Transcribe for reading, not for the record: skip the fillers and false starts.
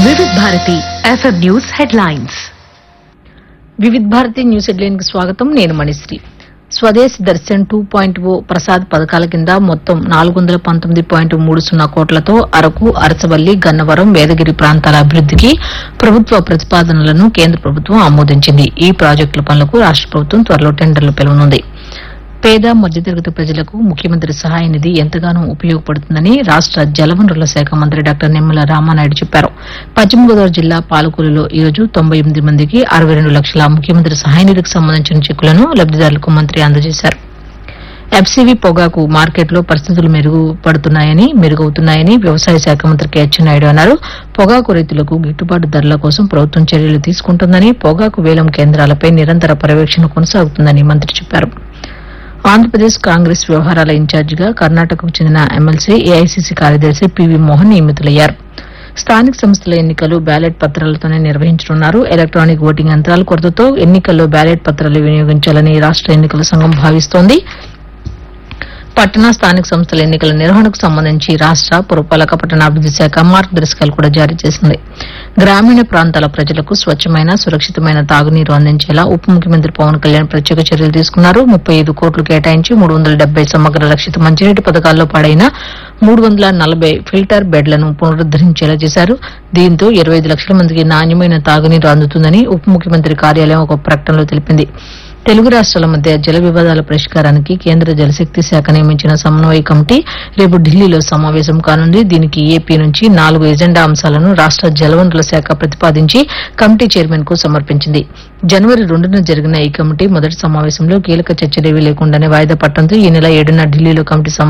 వివిధ Bharati FM news headlines. వివిధ Bharati news headline కి స్వాగతం. నేను మణిశ్రీ. స్వదేశ్ దర్శన్ 2.0 ప్రసాద్ పథకాల కింద మొత్తం 419.30 కోట్లతో అరకు, అరసవల్లి, గన్నవరం, వేదగిరి ప్రాంతాల అభివృద్దికి ప్రభుత్వ ప్రతిపాదనలను కేంద్ర ప్రభుత్వం ఆమోదించింది. ఈ ప్రాజెక్టుల పనులకు రాష్ట ప్రభుత్వం త్వరలో టెండర్లు పిలవనుంది. పేద మధ్యతరగతి ప్రజలకు ముఖ్యమంత్రి సహాయ నిధి ఎంతగానో ఉపయోగపడుతుందని రాష్ట జలవనరుల శాఖ మంత్రి డాక్టర్ నిమ్మల రామానాయుడు చెప్పారు. పశ్చిమ గోదావరి జిల్లా పాలకొల్లులో ఈ రోజు 98 మందికి 62 లక్షల ముఖ్యమంత్రి సహాయ నిధికి సంబంధించిన చెక్కులను లబ్దిదారులకు మంత్రి అందజేశారు. ఎఫ్సీవీ పొగాకు మార్కెట్లో పరిస్థితులు మెరుగవుతున్నాయని వ్యవసాయ శాఖ మంత్రి కె అచ్చెన్నాయుడు అన్నారు. పొగాకు రైతులకు గిట్టుబాటు ధరల కోసం ప్రభుత్వం చర్యలు తీసుకుంటుందని, పొగాకు వేలం కేంద్రాలపై నిరంతర పర్యవేక్షణ కొనసాగుతుందని మంత్రి చెప్పారు. ఆంధ్రప్రదేశ్ కాంగ్రెస్ వ్యవహారాల ఇన్ఛార్జిగా కర్ణాటకకు చెందిన ఎమ్మెల్సీ ఏఐసీసీ కార్యదర్శి పివి మోహన్ నియమితులయ్యారు. స్థానిక సంస్థల ఎన్నికలు బ్యాలెట్ పత్రాలతోనే నిర్వహించనున్నారు. ఎలక్ట్రానిక్ ఓటింగ్ యంత్రాల కొరతతో ఎన్నికల్లో బ్యాలెట్ పత్రాలు వినియోగించాలని రాష్ట ఎన్నికల సంఘం భావిస్తోంది. పట్టణ స్థానిక సంస్థల ఎన్నికల నిర్వహణకు సంబంధించి రాష్ట పురపాలక పట్టణాభివృద్ది శాఖ మార్గదర్శకాలు కూడా జారీ చేసింది. గ్రామీణ ప్రాంతాల ప్రజలకు స్వచ్ఛమైన, సురక్షితమైన తాగునీరు అందించేలా ఉప ముఖ్యమంత్రి పవన్ కళ్యాణ్ ప్రత్యేక చర్యలు తీసుకున్నారు. 35 కోట్లు కేటాయించి 370 సమగ్ర రక్షిత మంచినీటి పథకాల్లో పాడైన 340 ఫిల్టర్ బెడ్లను పునరుద్దరించేలా చేశారు. దీంతో 25 లక్షల మందికి నాణ్యమైన తాగునీరు అందుతుందని ఉప ముఖ్యమంత్రి కార్యాలయం ఒక ప్రకటనలో తెలిపింది. తెలుగు రాష్ట్రాల మధ్య జల వివాదాల పరిష్కారానికి కేంద్ర జలశక్తి శాఖ నియమించిన సమన్వయ కమిటీ రేపు ఢిల్లీలో సమావేశం కానుంది. దీనికి ఏపీ నుంచి 4 ఎజెండా అంశాలను రాష్ట జలవనరుల శాఖ ప్రతిపాదించి కమిటీ చైర్మన్ కు సమర్పించింది. జనవరి 2న జరిగిన ఈ కమిటీ మొదటి సమావేశంలో కీలక చర్చలేవీ లేకుండానే వాయిదా పట్టడంతో ఈ నెల 7న ఢిల్లీలో కమిటీ